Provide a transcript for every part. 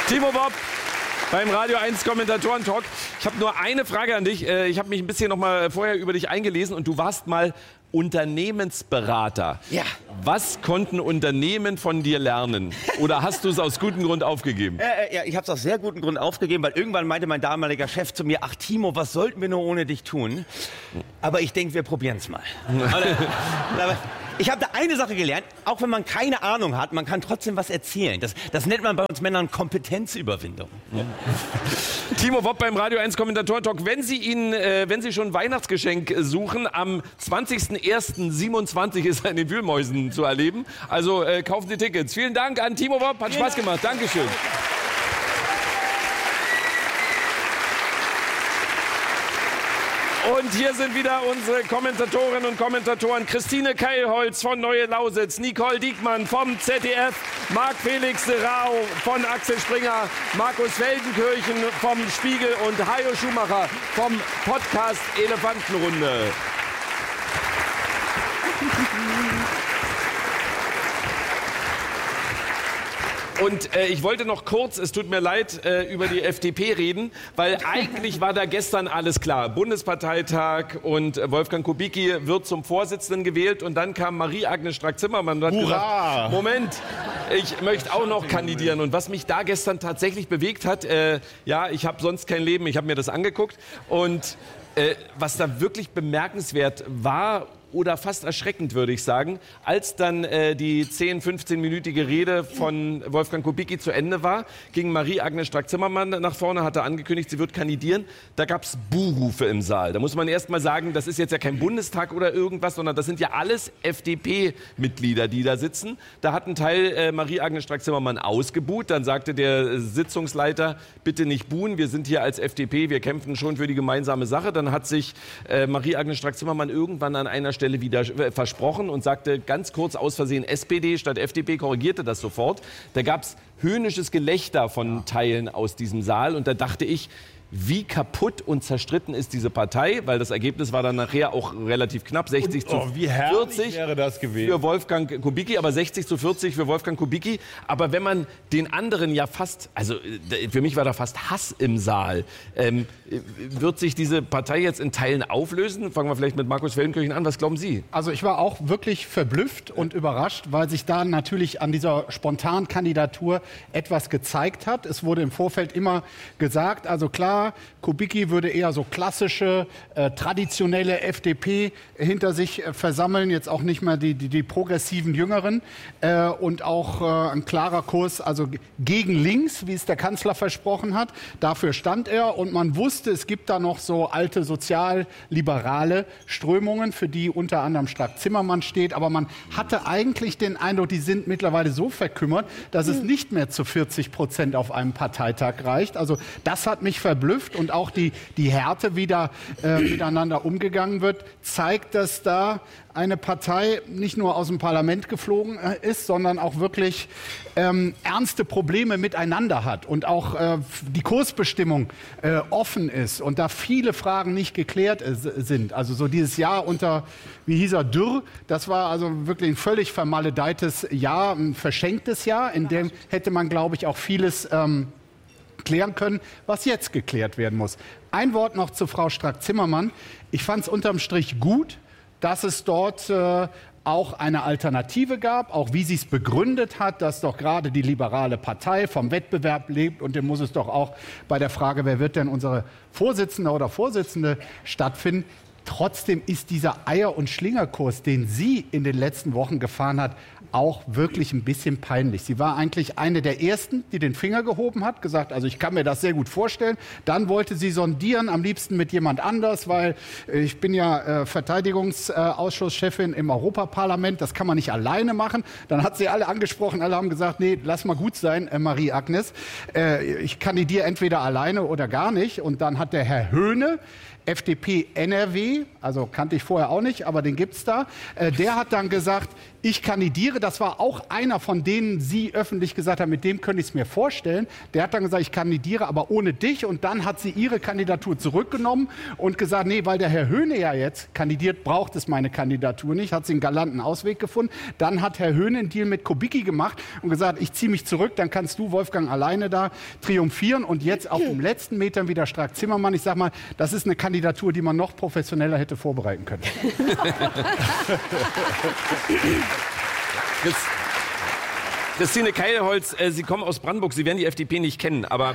Timo Bob beim Radio 1 Kommentatoren-Talk. Ich habe nur eine Frage an dich. Ich habe mich ein bisschen noch mal vorher über dich eingelesen und du warst mal Unternehmensberater. Ja. Was konnten Unternehmen von dir lernen? Oder hast du es aus gutem Grund aufgegeben? Ja, ich habe es aus sehr gutem Grund aufgegeben, weil irgendwann meinte mein damaliger Chef zu mir, ach Timo, was sollten wir nur ohne dich tun? Aber ich denke, wir probieren es mal. Aber ich habe da eine Sache gelernt, auch wenn man keine Ahnung hat, man kann trotzdem was erzählen. Das nennt man bei uns Männern Kompetenzüberwindung. Ja. Timo Bob beim Radio 1 Kommentatoren-Talk. Wenn Sie schon ein Weihnachtsgeschenk suchen, am 20.01.27 ist er in den Wühlmäusen zu erleben. Also kaufen Sie Tickets. Vielen Dank an Timo Bob, hat Spaß gemacht. Dankeschön. Und hier sind wieder unsere Kommentatorinnen und Kommentatoren. Christine Keilholz von Neue Lausitz, Nicole Diekmann vom ZDF, Marc-Felix Rau von Axel Springer, Markus Feldenkirchen vom Spiegel und Hajo Schumacher vom Podcast Elefantenrunde. Und ich wollte noch kurz, es tut mir leid, über die FDP reden, weil eigentlich war da gestern alles klar. Bundesparteitag und Wolfgang Kubicki wird zum Vorsitzenden gewählt und dann kam Marie-Agnes Strack-Zimmermann und hat gesagt, Moment, ich möchte auch noch kandidieren. Und was mich da gestern tatsächlich bewegt hat, ja, ich habe sonst kein Leben, ich habe mir das angeguckt und was da wirklich bemerkenswert war, oder fast erschreckend, würde ich sagen, als dann die 10-15-minütige Rede von Wolfgang Kubicki zu Ende war, ging Marie-Agnes Strack-Zimmermann nach vorne, hatte angekündigt, sie wird kandidieren. Da gab es Buhrufe im Saal. Da muss man erst mal sagen, das ist jetzt ja kein Bundestag oder irgendwas, sondern das sind ja alles FDP-Mitglieder, die da sitzen. Da hat ein Teil Marie-Agnes Strack-Zimmermann ausgebuht. Dann sagte der Sitzungsleiter, bitte nicht buhen, wir sind hier als FDP, wir kämpfen schon für die gemeinsame Sache. Dann hat sich Marie-Agnes Strack-Zimmermann irgendwann an einer Stelle wieder versprochen und sagte ganz kurz aus Versehen SPD statt FDP, korrigierte das sofort. Da gab es höhnisches Gelächter von Teilen aus diesem Saal und da dachte ich, wie kaputt und zerstritten ist diese Partei, weil das Ergebnis war dann nachher auch relativ knapp, 60 zu 40 wäre das gewesen für Wolfgang Kubicki, aber 60 zu 40 für Wolfgang Kubicki. Aber wenn man den anderen ja fast, also für mich war da fast Hass im Saal, wird sich diese Partei jetzt in Teilen auflösen? Fangen wir vielleicht mit Markus Feldenkirchen an. Was glauben Sie? Also ich war auch wirklich verblüfft und überrascht, weil sich da natürlich an dieser Spontankandidatur etwas gezeigt hat. Es wurde im Vorfeld immer gesagt, also klar, Kubicki würde eher so klassische, traditionelle FDP hinter sich versammeln, jetzt auch nicht mehr die progressiven Jüngeren und auch ein klarer Kurs, also gegen links, wie es der Kanzler versprochen hat. Dafür stand er und man wusste, es gibt da noch so alte sozialliberale Strömungen, für die unter anderem Strack-Zimmermann steht, aber man hatte eigentlich den Eindruck, die sind mittlerweile so verkümmert, dass es nicht mehr zu 40% auf einem Parteitag reicht. Also das hat mich verblüfft. Und auch die Härte, wie da miteinander umgegangen wird, zeigt, dass da eine Partei nicht nur aus dem Parlament geflogen ist, sondern auch wirklich ernste Probleme miteinander hat und auch die Kursbestimmung offen ist und da viele Fragen nicht geklärt sind. Also so dieses Jahr unter, wie hieß er, Dürr, das war also wirklich ein völlig vermaledeites Jahr, ein verschenktes Jahr, in dem hätte man, glaube ich, auch vieles klären können, was jetzt geklärt werden muss. Ein Wort noch zu Frau Strack-Zimmermann. Ich fand es unterm Strich gut, dass es dort auch eine Alternative gab, auch wie sie es begründet hat, dass doch gerade die liberale Partei vom Wettbewerb lebt und dem muss es doch auch bei der Frage, wer wird denn unsere Vorsitzende oder Vorsitzende stattfinden. Trotzdem ist dieser Eier- und Schlingerkurs, den sie in den letzten Wochen gefahren hat, auch wirklich ein bisschen peinlich. Sie war eigentlich eine der Ersten, die den Finger gehoben hat, gesagt, also ich kann mir das sehr gut vorstellen. Dann wollte sie sondieren, am liebsten mit jemand anders, weil ich bin ja Verteidigungsausschusschefin im Europaparlament, das kann man nicht alleine machen. Dann hat sie alle angesprochen, alle haben gesagt, nee, lass mal gut sein, Marie-Agnes. Ich kandidiere entweder alleine oder gar nicht. Und dann hat der Herr Höhne, FDP NRW, also kannte ich vorher auch nicht, aber den gibt's da, der hat dann gesagt, ich kandidiere. Das war auch einer von denen, sie öffentlich gesagt haben, mit dem könnte ich es mir vorstellen. Der hat dann gesagt, ich kandidiere, aber ohne dich. Und dann hat sie ihre Kandidatur zurückgenommen und gesagt, nee, weil der Herr Höhne ja jetzt kandidiert, braucht es meine Kandidatur nicht. Hat sie einen galanten Ausweg gefunden. Dann hat Herr Höhne einen Deal mit Kubicki gemacht und gesagt, ich ziehe mich zurück, dann kannst du, Wolfgang, alleine da triumphieren. Und jetzt auf dem letzten Metern wieder Strack-Zimmermann. Ich sag mal, das ist eine Kandidatur, die man noch professioneller hätte vorbereiten können. Christine Keilholz, Sie kommen aus Brandenburg, Sie werden die FDP nicht kennen, aber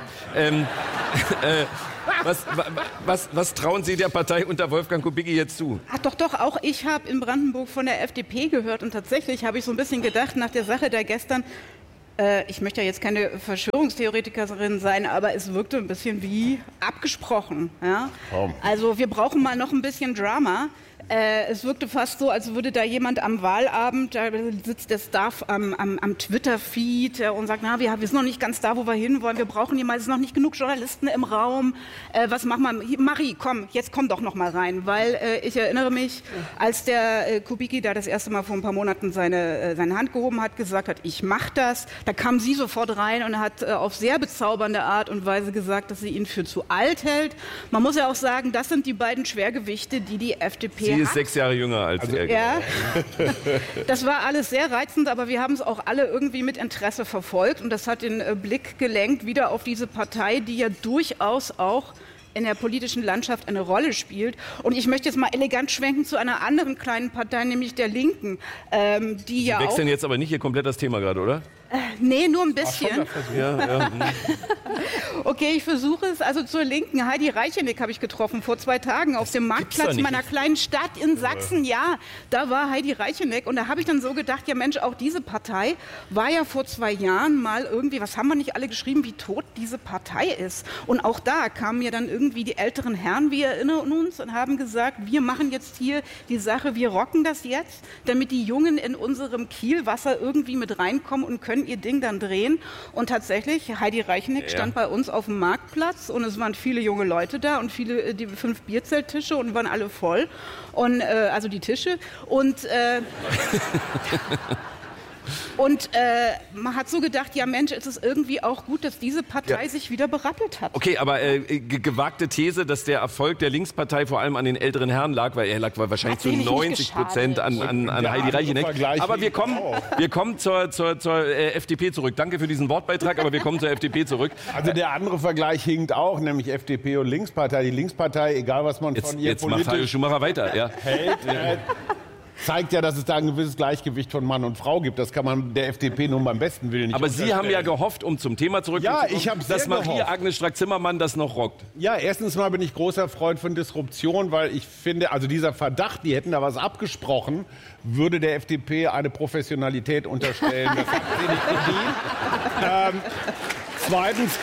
was trauen Sie der Partei unter Wolfgang Kubicki jetzt zu? Ach, doch, auch ich habe in Brandenburg von der FDP gehört und tatsächlich habe ich so ein bisschen gedacht nach der Sache da gestern, ich möchte ja jetzt keine Verschwörungstheoretikerin sein, aber es wirkte ein bisschen wie abgesprochen. Ja? Also wir brauchen mal noch ein bisschen Drama. Es wirkte fast so, als würde da jemand am Wahlabend, da sitzt der Staff am Twitter-Feed und sagt, na, wir sind noch nicht ganz da, wo wir hinwollen, wir brauchen hier mal, es sind noch nicht genug Journalisten im Raum, was machen wir? Marie, komm, jetzt komm doch noch mal rein, weil ich erinnere mich, als der Kubicki da das erste Mal vor ein paar Monaten seine Hand gehoben hat, gesagt hat, ich mach das, da kam sie sofort rein und hat auf sehr bezaubernde Art und Weise gesagt, dass sie ihn für zu alt hält. Man muss ja auch sagen, das sind die beiden Schwergewichte, die FDP Sie ist 6 Jahre jünger als er. Ja, das war alles sehr reizend, aber wir haben es auch alle irgendwie mit Interesse verfolgt. Und das hat den Blick gelenkt wieder auf diese Partei, die ja durchaus auch in der politischen Landschaft eine Rolle spielt. Und ich möchte jetzt mal elegant schwenken zu einer anderen kleinen Partei, nämlich der Linken. Die ja Sie wechseln jetzt aber nicht hier komplett das Thema gerade, oder? Nee, nur ein bisschen. Ja. Okay, ich versuche es. Also zur Linken. Heidi Reicheneck habe ich getroffen vor 2 Tagen auf dem Marktplatz meiner kleinen Stadt in Sachsen. Ja, da war Heidi Reicheneck. Und da habe ich dann so gedacht, ja Mensch, auch diese Partei war ja vor 2 Jahren mal irgendwie, was haben wir nicht alle geschrieben, wie tot diese Partei ist. Und auch da kamen mir dann irgendwie die älteren Herren, wir erinnern uns, und haben gesagt, wir machen jetzt hier die Sache, wir rocken das jetzt, damit die Jungen in unserem Kielwasser irgendwie mit reinkommen und können ihr Ding dann drehen. Und tatsächlich, Heidi Reicheneck stand bei uns auf dem Marktplatz und es waren viele junge Leute da und viele, die 5 Bierzelttische und waren alle voll. Und, also die Tische. Und man hat so gedacht, ja Mensch, es ist irgendwie auch gut, dass diese Partei sich wieder berappelt hat. Okay, aber gewagte These, dass der Erfolg der Linkspartei vor allem an den älteren Herren lag, weil er lag wahrscheinlich zu 90% an Heidi Reicheneck. Aber wir kommen zur FDP zurück. Danke für diesen Wortbeitrag, aber wir kommen zur FDP zurück. Also der andere Vergleich hinkt auch, nämlich FDP und Linkspartei. Die Linkspartei, egal was man von ihr politisch macht Hajo Schumacher weiter. Ja. hält, zeigt ja, dass es da ein gewisses Gleichgewicht von Mann und Frau gibt. Das kann man der FDP nun beim besten Willen nicht Aber Sie haben ja gehofft, um zum Thema zurückzukommen, dass Marie-Agnes Strack-Zimmermann das noch rockt. Ja, erstens mal bin ich großer Freund von Disruption, weil ich finde, also dieser Verdacht, die hätten da was abgesprochen, würde der FDP eine Professionalität unterstellen. Das hat sie nicht verdient. Zweitens...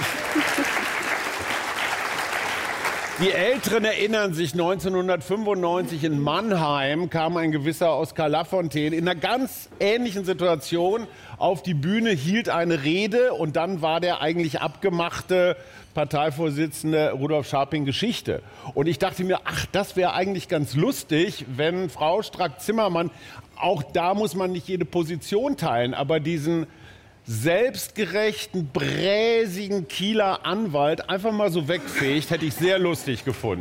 Die Älteren erinnern sich, 1995 in Mannheim kam ein gewisser Oskar Lafontaine in einer ganz ähnlichen Situation auf die Bühne, hielt eine Rede und dann war der eigentlich abgemachte Parteivorsitzende Rudolf Scharping Geschichte. Und ich dachte mir, ach, das wäre eigentlich ganz lustig, wenn Frau Strack-Zimmermann, auch da muss man nicht jede Position teilen, aber diesen selbstgerechten, bräsigen Kieler Anwalt einfach mal so wegfegt, hätte ich sehr lustig gefunden.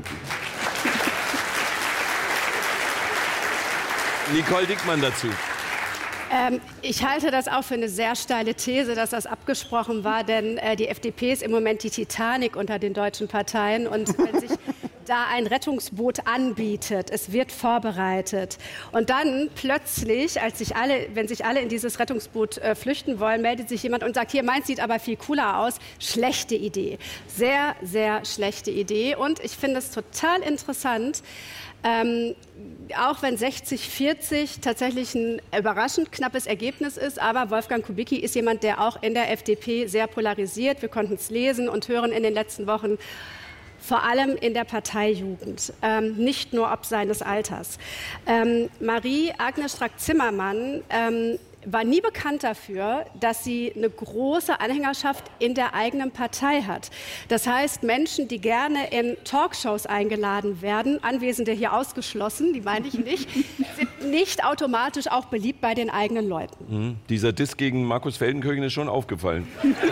Nicole Dickmann dazu. Ich halte das auch für eine sehr steile These, dass das abgesprochen war, denn die FDP ist im Moment die Titanic unter den deutschen Parteien und wenn sich da ein Rettungsboot anbietet, es wird vorbereitet und dann plötzlich, wenn sich alle in dieses Rettungsboot flüchten wollen, meldet sich jemand und sagt, hier, meins sieht aber viel cooler aus. Schlechte Idee. Sehr, sehr schlechte Idee und ich finde es total interessant, auch wenn 60-40 tatsächlich ein überraschend knappes Ergebnis ist, aber Wolfgang Kubicki ist jemand, der auch in der FDP sehr polarisiert. Wir konnten es lesen und hören in den letzten Wochen, vor allem in der Parteijugend, nicht nur ob seines Alters. Marie-Agnes Strack-Zimmermann war nie bekannt dafür, dass sie eine große Anhängerschaft in der eigenen Partei hat. Das heißt, Menschen, die gerne in Talkshows eingeladen werden, Anwesende hier ausgeschlossen, die meine ich nicht, sind nicht automatisch auch beliebt bei den eigenen Leuten. Dieser Diss gegen Markus Feldenkirchen ist schon aufgefallen.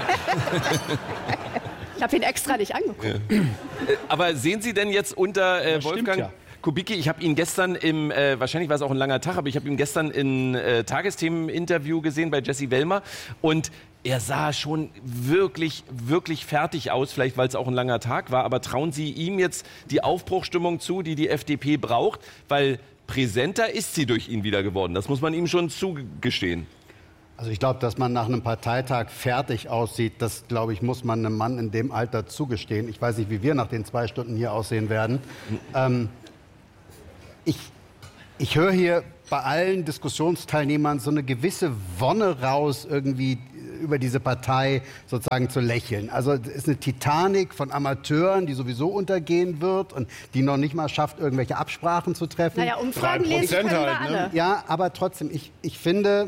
Ich habe ihn extra nicht angeguckt. Ja. Aber sehen Sie denn jetzt unter Wolfgang Kubicki, ich habe ihn gestern wahrscheinlich war es auch ein langer Tag, aber ich habe ihn gestern in Tagesthemen-Interview gesehen bei Jessie Wellmer und er sah schon wirklich, wirklich fertig aus, vielleicht weil es auch ein langer Tag war, aber trauen Sie ihm jetzt die Aufbruchsstimmung zu, die die FDP braucht, weil präsenter ist sie durch ihn wieder geworden, das muss man ihm schon zugestehen. Also ich glaube, dass man nach einem Parteitag fertig aussieht, das, glaube ich, muss man einem Mann in dem Alter zugestehen. Ich weiß nicht, wie wir nach den 2 Stunden hier aussehen werden. Ich höre hier bei allen Diskussionsteilnehmern so eine gewisse Wonne raus, irgendwie über diese Partei sozusagen zu lächeln. Also es ist eine Titanic von Amateuren, die sowieso untergehen wird und die noch nicht mal schafft, irgendwelche Absprachen zu treffen. Naja, Umfragen lesen können wir alle. Ja, aber trotzdem, ich finde,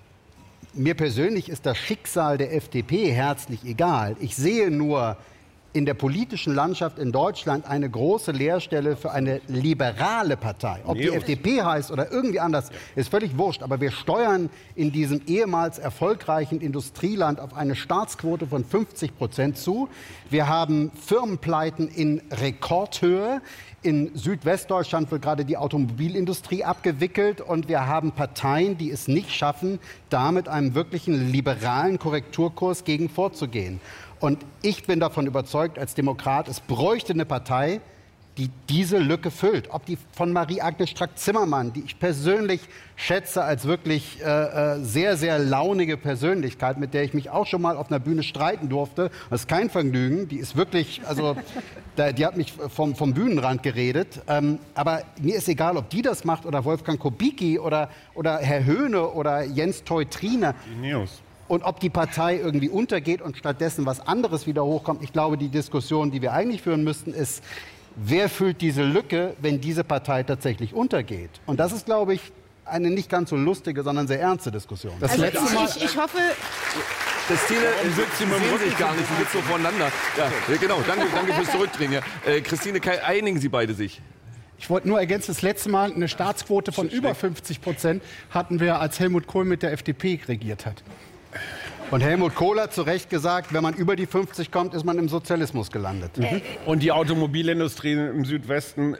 mir persönlich ist das Schicksal der FDP herzlich egal. Ich sehe nur in der politischen Landschaft in Deutschland eine große Leerstelle für eine liberale Partei. Ob die FDP heißt oder irgendwie anders, ist völlig wurscht. Aber wir steuern in diesem ehemals erfolgreichen Industrieland auf eine Staatsquote von 50% zu. Wir haben Firmenpleiten in Rekordhöhe. In Südwestdeutschland wird gerade die Automobilindustrie abgewickelt und wir haben Parteien, die es nicht schaffen, da mit einem wirklichen liberalen Korrekturkurs gegen vorzugehen. Und ich bin davon überzeugt, als Demokrat, es bräuchte eine Partei, die diese Lücke füllt. Ob die von Marie-Agnes Strack-Zimmermann, die ich persönlich schätze als wirklich sehr, sehr launige Persönlichkeit, mit der ich mich auch schon mal auf einer Bühne streiten durfte. Das ist kein Vergnügen. Die ist wirklich, also die hat mich vom Bühnenrand geredet. Aber mir ist egal, ob die das macht oder Wolfgang Kubicki oder Herr Höhne oder Jens Teutrine. Und ob die Partei irgendwie untergeht und stattdessen was anderes wieder hochkommt. Ich glaube, die Diskussion, die wir eigentlich führen müssten, ist, wer füllt diese Lücke, wenn diese Partei tatsächlich untergeht? Und das ist, glaube ich, eine nicht ganz so lustige, sondern sehr ernste Diskussion. Das letzte Mal ich hoffe... Christine, Sie sehen sich gar nicht, Sie sitzen so voneinander. Ja, genau, danke fürs Zurückdrehen. Ja. Christine, einigen Sie beide sich. Ich wollte nur ergänzen, das letzte Mal eine Staatsquote von über 50% hatten wir, als Helmut Kohl mit der FDP regiert hat. Und Helmut Kohl hat zu Recht gesagt, wenn man über die 50 kommt, ist man im Sozialismus gelandet. Und die Automobilindustrie im Südwesten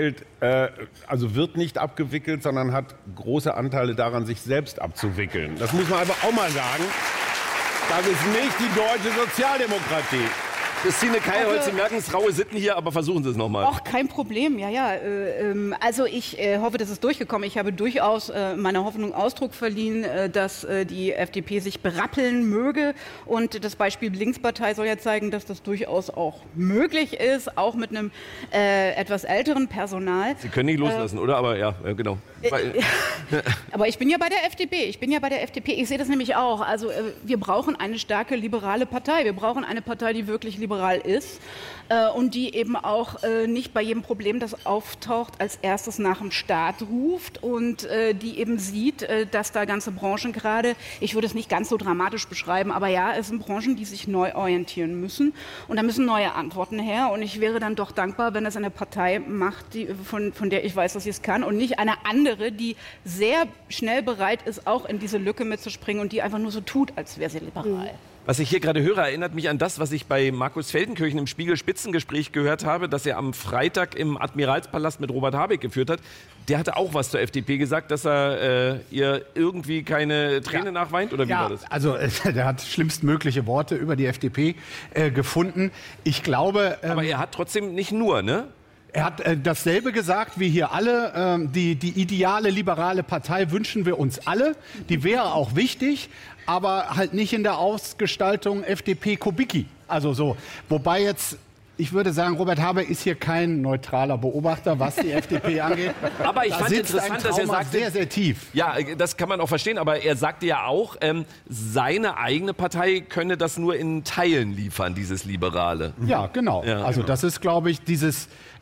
wird nicht abgewickelt, sondern hat große Anteile daran, sich selbst abzuwickeln. Das muss man einfach auch mal sagen. Das ist nicht die deutsche Sozialdemokratie. Christine Keilholz, Sie merken es, raue Sitten hier, aber versuchen Sie es nochmal. Ach, kein Problem, ja. Also ich hoffe, das ist durchgekommen. Ich habe durchaus meiner Hoffnung Ausdruck verliehen, dass die FDP sich berappeln möge. Und das Beispiel Linkspartei soll ja zeigen, dass das durchaus auch möglich ist, auch mit einem etwas älteren Personal. Sie können nicht loslassen, oder? Aber ja, genau. Aber ich bin ja bei der FDP. Ich sehe das nämlich auch. Also wir brauchen eine starke liberale Partei. Wir brauchen eine Partei, die wirklich liberal ist und die eben auch nicht bei jedem Problem, das auftaucht, als erstes nach dem Staat ruft und die eben sieht, dass da ganze Branchen gerade, ich würde es nicht ganz so dramatisch beschreiben, aber ja, es sind Branchen, die sich neu orientieren müssen und da müssen neue Antworten her und ich wäre dann doch dankbar, wenn es eine Partei macht, von der ich weiß, dass sie es kann und nicht eine andere, die sehr schnell bereit ist, auch in diese Lücke mitzuspringen und die einfach nur so tut, als wäre sie liberal. Was ich hier gerade höre, erinnert mich an das, was ich bei Markus Feldenkirchen im Spiegel-Spitzengespräch gehört habe, das er am Freitag im Admiralspalast mit Robert Habeck geführt hat. Der hatte auch was zur FDP gesagt, dass er ihr irgendwie keine Träne nachweint, oder wie war das? Also der hat schlimmstmögliche Worte über die FDP gefunden. Ich glaube... Aber er hat trotzdem nicht nur, ne? Er hat dasselbe gesagt wie hier alle. Die ideale liberale Partei wünschen wir uns alle. Die wäre auch wichtig, aber halt nicht in der Ausgestaltung FDP-Kubicki. Also so. Wobei jetzt, ich würde sagen, Robert Habeck ist hier kein neutraler Beobachter, was die FDP angeht. Aber ich fand interessant, dass er sagte, sehr, sehr tief. Ja, das kann man auch verstehen, aber er sagte ja auch, seine eigene Partei könne das nur in Teilen liefern, dieses Liberale. Ja, genau. Ja, also das ist, glaube ich, dieses...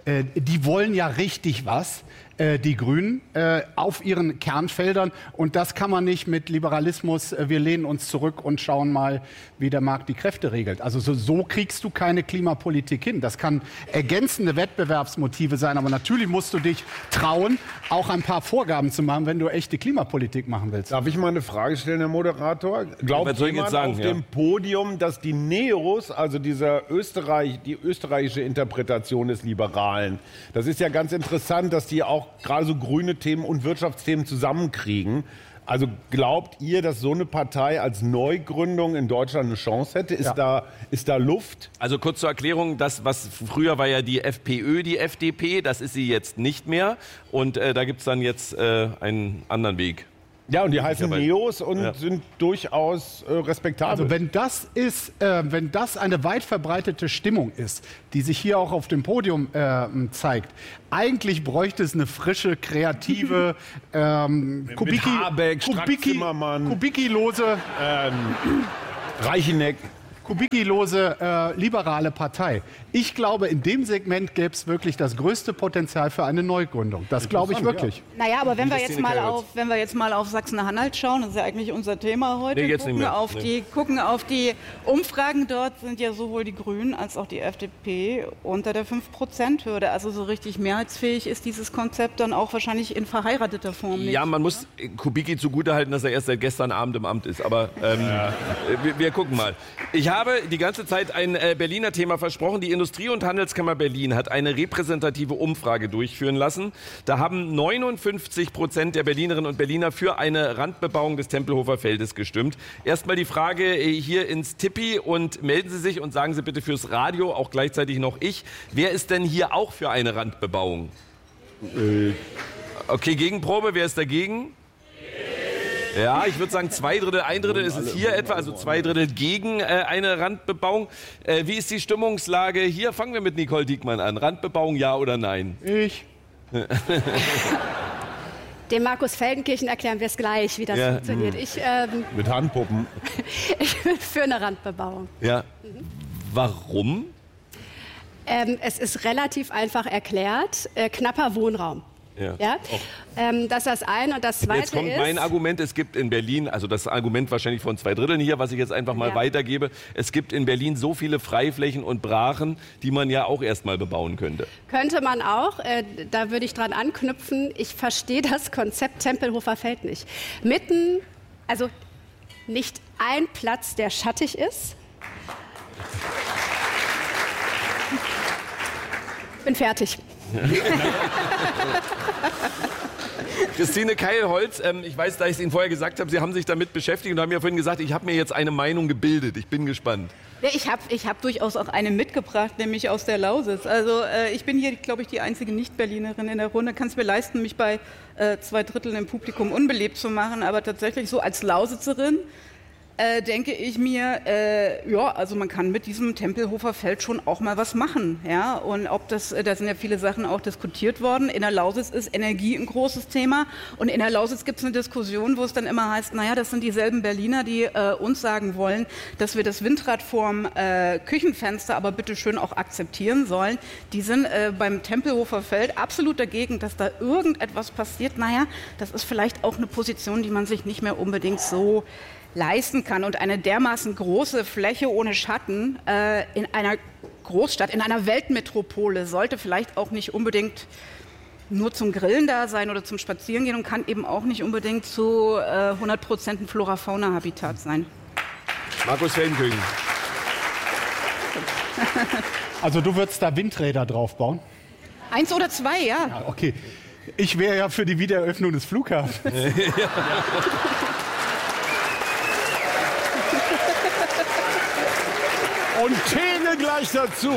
die wollen ja richtig was, die Grünen, auf ihren Kernfeldern. Und das kann man nicht mit Liberalismus, wir lehnen uns zurück und schauen mal, wie der Markt die Kräfte regelt. Also so kriegst du keine Klimapolitik hin. Das kann ergänzende Wettbewerbsmotive sein, aber natürlich musst du dich trauen, auch ein paar Vorgaben zu machen, wenn du echte Klimapolitik machen willst. Darf ich mal eine Frage stellen, Herr Moderator? Glaubt jemand auf dem Podium, dass die Neos, also die österreichische Interpretation des Liberalen, das ist ja ganz interessant, dass die auch gerade so grüne Themen und Wirtschaftsthemen zusammenkriegen. Also glaubt ihr, dass so eine Partei als Neugründung in Deutschland eine Chance hätte? Ist da Luft? Also kurz zur Erklärung, das, was früher war ja die FPÖ, die FDP, das ist sie jetzt nicht mehr. Und da gibt es dann jetzt einen anderen Weg. Ja, und die heißen Neos und sind durchaus respektabel. Also wenn das eine weit verbreitete Stimmung ist, die sich hier auch auf dem Podium zeigt, eigentlich bräuchte es eine frische, kreative, Kubicki-lose Reicheneck. Kubicki-lose liberale Partei. Ich glaube, in dem Segment gäbe es wirklich das größte Potenzial für eine Neugründung. Das glaube ich wirklich. Ja. Naja, aber wenn wir jetzt mal auf Sachsen-Anhalt schauen, das ist ja eigentlich unser Thema heute, gucken auf die Umfragen, dort sind ja sowohl die Grünen als auch die FDP unter der 5%-Hürde. Also so richtig mehrheitsfähig ist dieses Konzept dann auch wahrscheinlich in verheirateter Form nicht. Ja, man muss Kubicki zugutehalten, dass er erst seit gestern Abend im Amt ist. Aber wir gucken mal. Ich habe die ganze Zeit ein Berliner Thema versprochen. Die Industrie- und Handelskammer Berlin hat eine repräsentative Umfrage durchführen lassen. Da haben 59% der Berlinerinnen und Berliner für eine Randbebauung des Tempelhofer Feldes gestimmt. Erstmal die Frage hier ins Tippi und melden Sie sich und sagen Sie bitte fürs Radio, auch gleichzeitig noch ich. Wer ist denn hier auch für eine Randbebauung? Okay, Gegenprobe. Wer ist dagegen? Ja, ich würde sagen 2/3, 1/3 ist es hier etwa, also 2/3 gegen eine Randbebauung. Wie ist die Stimmungslage hier? Fangen wir mit Nicole Diekmann an. Randbebauung, ja oder nein? Ich. Dem Markus Feldenkirchen erklären wir es gleich, wie das funktioniert. Mit Handpuppen. Ich bin für eine Randbebauung. Ja. Warum? Es ist relativ einfach erklärt. Knapper Wohnraum. Ja? Das ist das eine. Und das zweite jetzt kommt mein Argument, es gibt in Berlin, also das Argument wahrscheinlich von 2/3 hier, was ich jetzt einfach mal weitergebe, es gibt in Berlin so viele Freiflächen und Brachen, die man ja auch erstmal bebauen könnte. Könnte man auch, da würde ich dran anknüpfen, ich verstehe das Konzept Tempelhofer Feld nicht. Also nicht ein Platz, der schattig ist. Bin fertig. Christine Keilholz, ich weiß, da ich es Ihnen vorher gesagt habe, Sie haben sich damit beschäftigt und haben ja vorhin gesagt, ich habe mir jetzt eine Meinung gebildet. Ich bin gespannt. Ja, ich hab durchaus auch eine mitgebracht, nämlich aus der Lausitz. Also ich bin hier, glaube ich, die einzige Nicht-Berlinerin in der Runde. Kann es mir leisten, mich bei 2/3 im Publikum unbeliebt zu machen. Aber tatsächlich so als Lausitzerin denke ich mir, also man kann mit diesem Tempelhofer Feld schon auch mal was machen, ja. Und da sind ja viele Sachen auch diskutiert worden. In der Lausitz ist Energie ein großes Thema und in der Lausitz gibt es eine Diskussion, wo es dann immer heißt, naja, das sind dieselben Berliner, die uns sagen wollen, dass wir das Windrad vorm Küchenfenster aber bitte schön auch akzeptieren sollen. Die sind beim Tempelhofer Feld absolut dagegen, dass da irgendetwas passiert. Naja, das ist vielleicht auch eine Position, die man sich nicht mehr unbedingt so leisten kann. Und eine dermaßen große Fläche ohne Schatten in einer Großstadt, in einer Weltmetropole sollte vielleicht auch nicht unbedingt nur zum Grillen da sein oder zum Spazierengehen und kann eben auch nicht unbedingt zu 100% ein Flora-Fauna-Habitat sein. Markus Feldenkirchen. Also du würdest da Windräder draufbauen? 1 oder 2, ja. Ja, okay. Ich wäre ja für die Wiedereröffnung des Flughafens. Und Tene gleich dazu.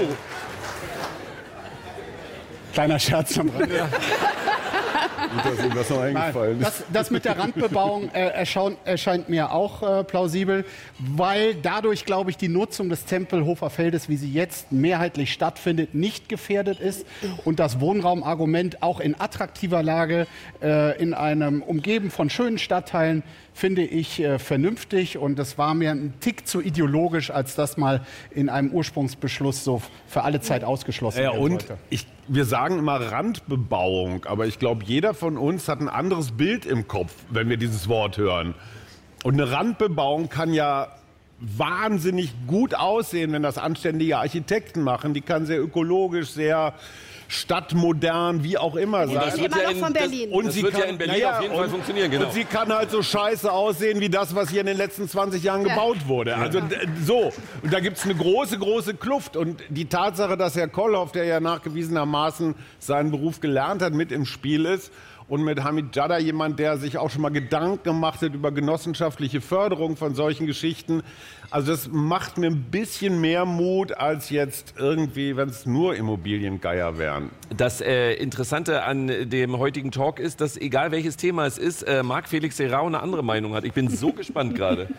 Kleiner Scherz am Rande. Gut, dass Ihnen das noch eingefallen ist. Das mit der Randbebauung erscheint mir auch plausibel, weil dadurch, glaube ich, die Nutzung des Tempelhofer Feldes, wie sie jetzt mehrheitlich stattfindet, nicht gefährdet ist und das Wohnraumargument auch in attraktiver Lage in einem umgeben von schönen Stadtteilen finde ich vernünftig und das war mir ein Tick zu ideologisch, als das mal in einem Ursprungsbeschluss so für alle Zeit ausgeschlossen werden und sollte. wir sagen immer Randbebauung, aber ich glaube, jeder von uns hat ein anderes Bild im Kopf, wenn wir dieses Wort hören. Und eine Randbebauung kann ja wahnsinnig gut aussehen, wenn das anständige Architekten machen. Die kann sehr ökologisch, sehr stadtmodern, wie auch immer sein. Das wird ja von Berlin. Und sie wird ja in Berlin auf jeden Fall funktionieren, genau. Und sie kann halt so scheiße aussehen wie das, was hier in den letzten 20 Jahren gebaut wurde. Also so. Und da gibt es eine große, große Kluft. Und die Tatsache, dass Herr Kollhoff, der ja nachgewiesenermaßen seinen Beruf gelernt hat, mit im Spiel ist, und mit Hamid Jada jemand, der sich auch schon mal Gedanken gemacht hat über genossenschaftliche Förderung von solchen Geschichten. Also das macht mir ein bisschen mehr Mut als jetzt irgendwie, wenn es nur Immobiliengeier wären. Das Interessante an dem heutigen Talk ist, dass egal welches Thema es ist, Marc Felix Serrao eine andere Meinung hat. Ich bin so gespannt gerade.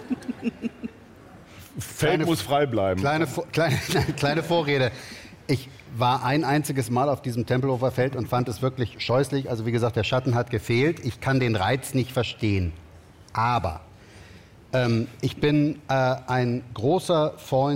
Feld muss frei bleiben. Kleine Vorrede. Ich war ein einziges Mal auf diesem Tempelhofer Feld und fand es wirklich scheußlich. Also wie gesagt, der Schatten hat gefehlt. Ich kann den Reiz nicht verstehen. Aber ich bin ein großer Freund